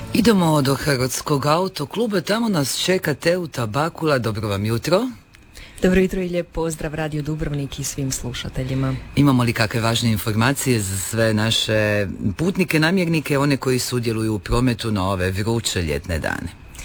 Idemo do Hrvatskog autokluba, tamo nas čeka Teuta Bakula. Dobro vam jutro. Dobro jutro i lijep pozdrav Radio Dubrovnik i svim slušateljima. Imamo li kakve važne informacije za sve naše putnike, namjernike, one koji sudjeluju u prometu na ove vruće ljetne dane?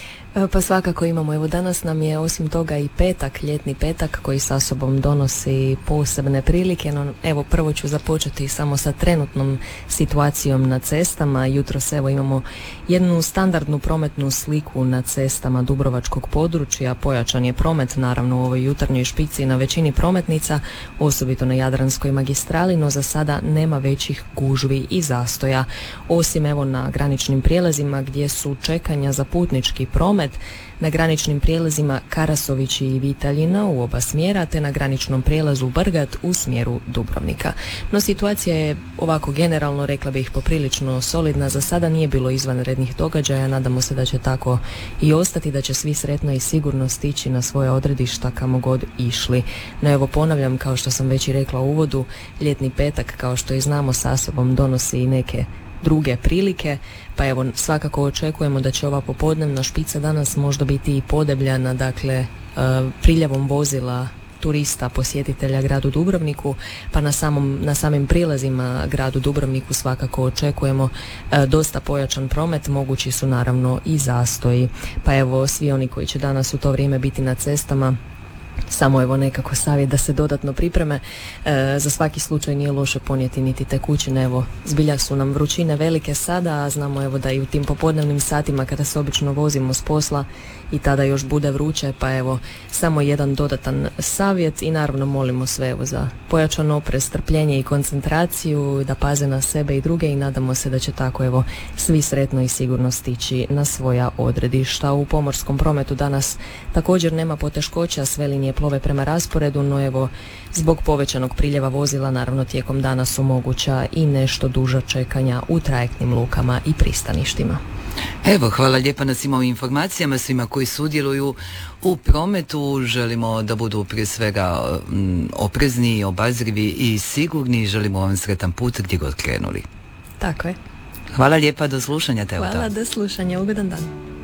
Pa svakako imamo, evo danas nam je osim toga i petak, ljetni petak koji sa sobom donosi posebne prilike, no evo prvo ću započeti samo sa trenutnom situacijom na cestama. Jutros evo imamo jednu standardnu prometnu sliku na cestama dubrovačkog područja, pojačan je promet naravno u ovoj jutarnjoj špici na većini prometnica, osobito na Jadranskoj magistrali, no za sada nema većih gužvi i zastoja, osim evo na graničnim prijelazima gdje su čekanja za putnički promet na graničnim prijelazima Karasović i Vitaljina u oba smjera, te na graničnom prijelazu Brgat u smjeru Dubrovnika. No situacija je ovako generalno, rekla bih, poprilično solidna. Za sada nije bilo izvanrednih događaja, nadamo se da će tako i ostati, da će svi sretno i sigurno stići na svoje odredišta kamo god išli. No evo ponavljam, kao što sam već i rekla u uvodu, ljetni petak, kao što i znamo, sa sobom donosi i neke druge prilike, pa evo svakako očekujemo da će ova popodnevna špica danas možda biti i podebljana, dakle priljevom vozila turista, posjetitelja gradu Dubrovniku, pa na samim prilazima gradu Dubrovniku svakako očekujemo dosta pojačan promet, mogući su naravno i zastoji, pa evo svi oni koji će danas u to vrijeme biti na cestama, samo evo nekako savjet da se dodatno pripreme. Za svaki slučaj nije loše ponijeti niti tekućine, evo zbilja su nam vrućine velike sada, a znamo evo da i u tim popodnevnim satima kada se obično vozimo s posla i tada još bude vruće, pa evo samo jedan dodatan savjet i naravno molimo sve evo za pojačan oprez, strpljenje i koncentraciju, da paze na sebe i druge i nadamo se da će tako evo svi sretno i sigurno stići na svoja odredišta. U pomorskom prometu danas također nema poteškoća, sve linije plove prema rasporedu, no evo zbog povećanog priljeva vozila naravno tijekom dana su moguća i nešto duža čekanja u trajektnim lukama i pristaništima. Evo, hvala lijepa na svim ovim informacijama, svima koji sudjeluju u prometu. Želimo da budu prije svega oprezni, obazrivi i sigurni. Želimo vam sretan put gdje god krenuli. Tako je. Hvala lijepa, do slušanja, Teuta. Hvala, do slušanja, ugodan dan.